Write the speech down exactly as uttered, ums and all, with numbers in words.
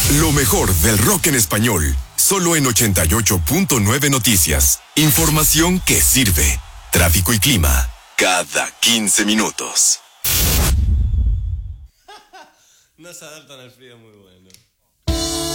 Lo mejor del rock en español, solo en ochenta y ocho punto nueve Noticias. Información que sirve. Tráfico y clima, cada quince minutos. No se adaptan al frío muy bueno.